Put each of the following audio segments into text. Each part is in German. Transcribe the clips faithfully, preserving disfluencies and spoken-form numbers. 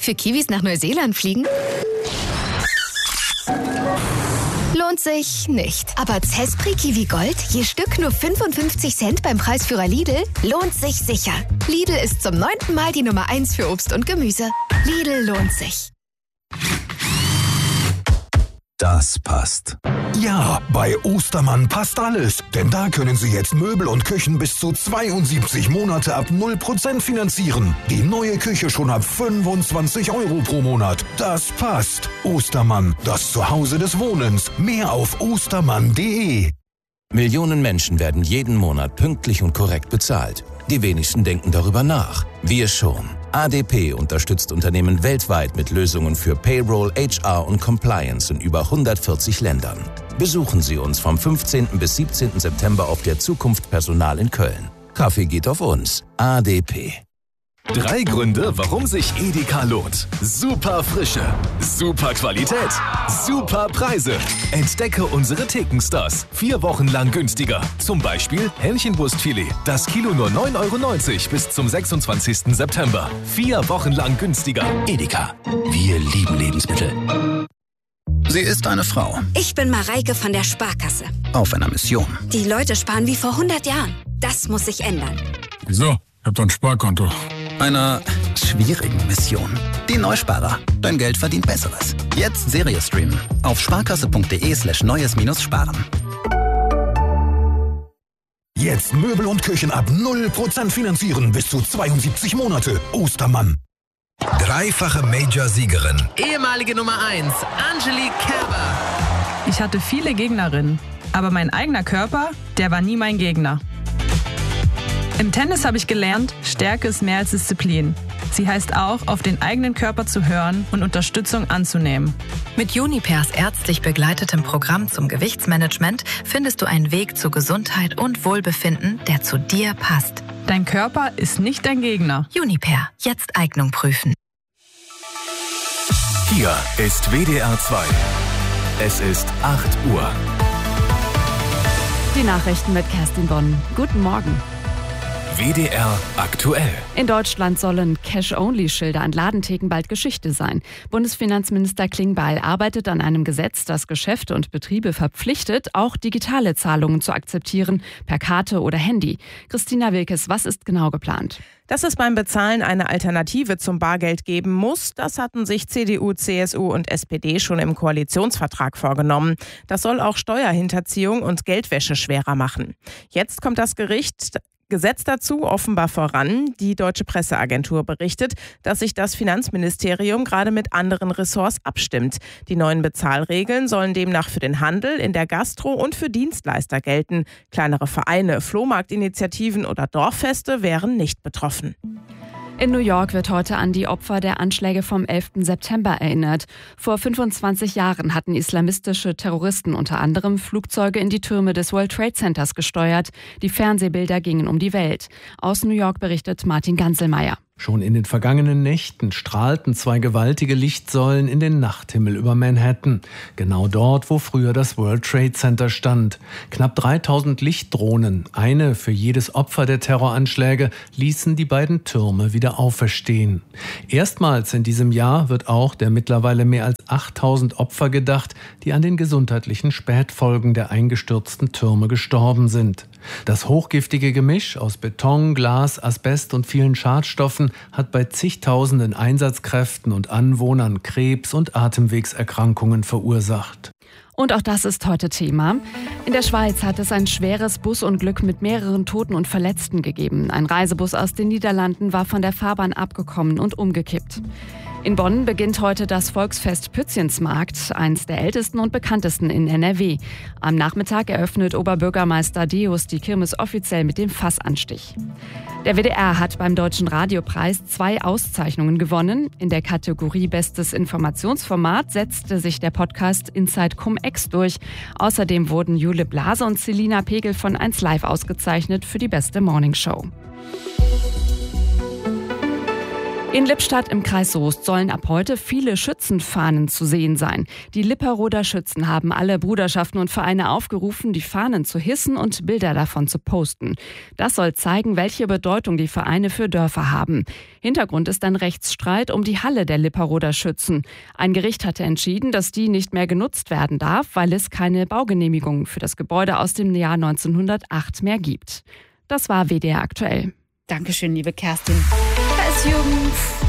Für Kiwis nach Neuseeland fliegen? Lohnt sich nicht. Aber Zespri Kiwi Gold, je Stück nur fünfundfünfzig Cent beim Preisführer Lidl, lohnt sich sicher. Lidl ist zum neunten Mal die Nummer eins für Obst und Gemüse. Lidl lohnt sich. Das passt. Ja, bei Ostermann passt alles. Denn da können Sie jetzt Möbel und Küchen bis zu zweiundsiebzig Monate ab null Prozent finanzieren. Die neue Küche schon ab fünfundzwanzig Euro pro Monat. Das passt. Ostermann, das Zuhause des Wohnens. Mehr auf ostermann punkt de. Millionen Menschen werden jeden Monat pünktlich und korrekt bezahlt. Die wenigsten denken darüber nach. Wir schon. A D P unterstützt Unternehmen weltweit mit Lösungen für Payroll, H R und Compliance in über hundertvierzig Ländern. Besuchen Sie uns vom fünfzehnten bis siebzehnten September auf der Zukunft Personal in Köln. Kaffee geht auf uns. A D P. Drei Gründe, warum sich Edeka lohnt. Super Frische, super Qualität, super Preise. Entdecke unsere Thekenstars. Vier Wochen lang günstiger. Zum Beispiel Hähnchenbrustfilet. Das Kilo nur neun Euro neunzig bis zum sechsundzwanzigsten September. Vier Wochen lang günstiger. Edeka. Wir lieben Lebensmittel. Sie ist eine Frau. Ich bin Mareike von der Sparkasse. Auf einer Mission. Die Leute sparen wie vor hundert Jahren. Das muss sich ändern. Wieso? Ich hab doch ein Sparkonto. Einer schwierigen Mission. Die Neusparer. Dein Geld verdient Besseres. Jetzt Serie streamen. Auf sparkasse.de slash neues minus sparen. Jetzt Möbel und Küchen ab null Prozent finanzieren bis zu zweiundsiebzig Monate. Ostermann. Dreifache Major-Siegerin. Ehemalige Nummer eins, Angelique Kerber. Ich hatte viele Gegnerinnen, aber mein eigener Körper, der war nie mein Gegner. Im Tennis habe ich gelernt, Stärke ist mehr als Disziplin. Sie heißt auch, auf den eigenen Körper zu hören und Unterstützung anzunehmen. Mit Junipers ärztlich begleitetem Programm zum Gewichtsmanagement findest du einen Weg zu Gesundheit und Wohlbefinden, der zu dir passt. Dein Körper ist nicht dein Gegner. Juniper, jetzt Eignung prüfen. Hier ist W D R zwei. Es ist acht Uhr. Die Nachrichten mit Kerstin Bonn. Guten Morgen. W D R aktuell. In Deutschland sollen Cash-Only-Schilder an Ladentheken bald Geschichte sein. Bundesfinanzminister Klingbeil arbeitet an einem Gesetz, das Geschäfte und Betriebe verpflichtet, auch digitale Zahlungen zu akzeptieren, per Karte oder Handy. Christina Wilkes, was ist genau geplant? Dass es beim Bezahlen eine Alternative zum Bargeld geben muss, das hatten sich C D U, C S U und S P D schon im Koalitionsvertrag vorgenommen. Das soll auch Steuerhinterziehung und Geldwäsche schwerer machen. Jetzt kommt das Gericht Gesetz dazu offenbar voran. Die Deutsche Presseagentur berichtet, dass sich das Finanzministerium gerade mit anderen Ressorts abstimmt. Die neuen Bezahlregeln sollen demnach für den Handel, in der Gastro und für Dienstleister gelten. Kleinere Vereine, Flohmarktinitiativen oder Dorffeste wären nicht betroffen. In New York wird heute an die Opfer der Anschläge vom elften September erinnert. Vor fünfundzwanzig Jahren hatten islamistische Terroristen unter anderem Flugzeuge in die Türme des World Trade Centers gesteuert. Die Fernsehbilder gingen um die Welt. Aus New York berichtet Martin Ganselmeier. Schon in den vergangenen Nächten strahlten zwei gewaltige Lichtsäulen in den Nachthimmel über Manhattan. Genau dort, wo früher das World Trade Center stand. Knapp dreitausend Lichtdrohnen, eine für jedes Opfer der Terroranschläge, ließen die beiden Türme wieder auferstehen. Erstmals in diesem Jahr wird auch der mittlerweile mehr als achttausend Opfer gedacht, die an den gesundheitlichen Spätfolgen der eingestürzten Türme gestorben sind. Das hochgiftige Gemisch aus Beton, Glas, Asbest und vielen Schadstoffen hat bei zigtausenden Einsatzkräften und Anwohnern Krebs- und Atemwegserkrankungen verursacht. Und auch das ist heute Thema. In der Schweiz hat es ein schweres Busunglück mit mehreren Toten und Verletzten gegeben. Ein Reisebus aus den Niederlanden war von der Fahrbahn abgekommen und umgekippt. In Bonn beginnt heute das Volksfest Pützchensmarkt, eines der ältesten und bekanntesten in N R W. Am Nachmittag eröffnet Oberbürgermeister Deus die Kirmes offiziell mit dem Fassanstich. Der W D R hat beim Deutschen Radiopreis zwei Auszeichnungen gewonnen. In der Kategorie Bestes Informationsformat setzte sich der Podcast Inside Cum-Ex durch. Außerdem wurden Jule Blase und Selina Pegel von eins Live ausgezeichnet für die beste Morningshow. In Lippstadt im Kreis Soest sollen ab heute viele Schützenfahnen zu sehen sein. Die Lipperoder Schützen haben alle Bruderschaften und Vereine aufgerufen, die Fahnen zu hissen und Bilder davon zu posten. Das soll zeigen, welche Bedeutung die Vereine für Dörfer haben. Hintergrund ist ein Rechtsstreit um die Halle der Lipperoder Schützen. Ein Gericht hatte entschieden, dass die nicht mehr genutzt werden darf, weil es keine Baugenehmigung für das Gebäude aus dem Jahr neunzehnhundertacht mehr gibt. Das war W D R aktuell. Dankeschön, liebe Kerstin. Da ist Jürgen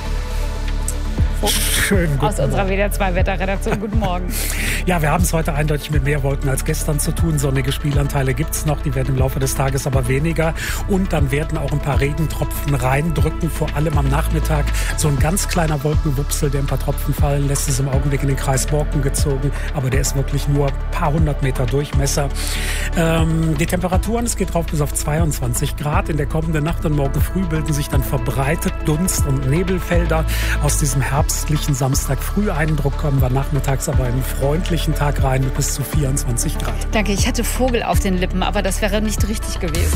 Schönen guten aus unserer W D R zwei Wetterredaktion. Guten Morgen. Ja, wir haben es heute eindeutig mit mehr Wolken als gestern zu tun. Sonnige Spielanteile gibt es noch, die werden im Laufe des Tages aber weniger. Und dann werden auch ein paar Regentropfen reindrücken, vor allem am Nachmittag. So ein ganz kleiner Wolkenwupsel, der ein paar Tropfen fallen lässt, ist im Augenblick in den Kreis Borken gezogen. Aber der ist wirklich nur ein paar hundert Meter Durchmesser. Ähm, die Temperaturen, es geht drauf bis auf zweiundzwanzig Grad. In der kommenden Nacht und morgen früh bilden sich dann verbreitet Dunst- und Nebelfelder. Aus diesem herbstlichen Samstag-Früh-Eindruck kommen wir nachmittags aber einen freundlichen Tag rein mit bis zu vierundzwanzig Grad. Danke, ich hatte Vogel auf den Lippen, aber das wäre nicht richtig gewesen.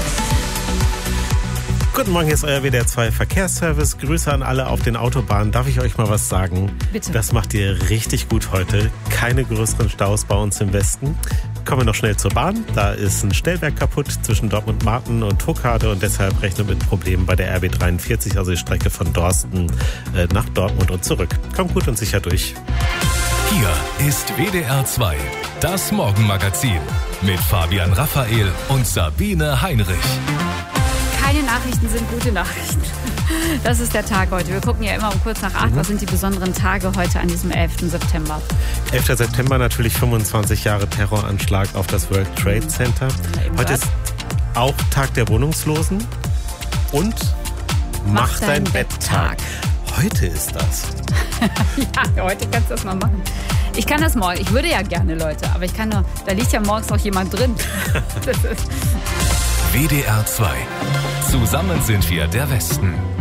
Guten Morgen, hier ist euer W D R zwei Verkehrsservice. Grüße an alle auf den Autobahnen. Darf ich euch mal was sagen? Bitte. Das macht ihr richtig gut heute. Keine größeren Staus bei uns im Westen. Kommen wir noch schnell zur Bahn. Da ist ein Stellwerk kaputt zwischen Dortmund-Marten und Tuckade und deshalb rechnet mit Problemen bei der R B dreiundvierzig, also die Strecke von Dorsten äh, nach Dortmund und zurück. Kommt gut und sicher durch. Hier ist W D R zwei, das Morgenmagazin mit Fabian Raphael und Sabine Heinrich. Keine Nachrichten sind gute Nachrichten. Das ist der Tag heute. Wir gucken ja immer um kurz nach acht. Mhm. Was sind die besonderen Tage heute an diesem elften September? elfter September natürlich fünfundzwanzig Jahre Terroranschlag auf das World Trade Center. Heute ist auch Tag der Wohnungslosen und Mach, Mach dein, dein Bett-Tag. Heute ist das. Ja, heute kannst du das mal machen. Ich kann das morgen. Ich würde ja gerne, Leute. Aber ich kann nur, da liegt ja morgens noch jemand drin. Das ist W D R zwei. Zusammen sind wir der Westen.